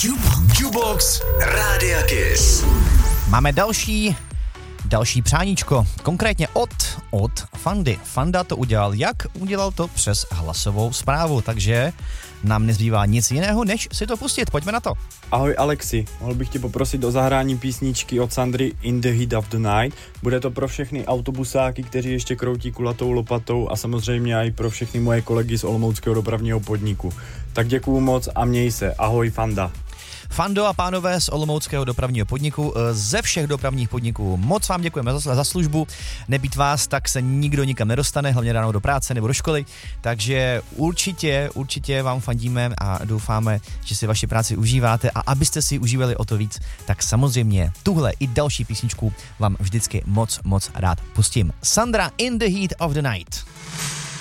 Jukebox Rádia Kiss. Máme další přáníčko, konkrétně od Fandy. Fanda to udělal jak? Udělal to přes hlasovou zprávu, takže nám nezbývá nic jiného, než si to pustit. Pojďme na to. Ahoj Alexi, mohl bych tě poprosit o zahrání písničky od Sandry In the Heat of the Night. Bude to pro všechny autobusáky, kteří ještě kroutí kulatou lopatou a samozřejmě i pro všechny moje kolegy z Olomouckého dopravního podniku. Tak děkuju moc a měj se. Ahoj Fanda. Fando a pánové z Olomouckého dopravního podniku, ze všech dopravních podniků, moc vám děkujeme za službu. Nebýt vás, tak se nikdo nikam nedostane, hlavně ráno do práce nebo do školy, takže určitě vám fandíme a doufáme, že si vaši práci užíváte a abyste si užívali o to víc, tak samozřejmě tuhle i další písničku vám vždycky moc rád pustím. Sandra In the Heat of the Night.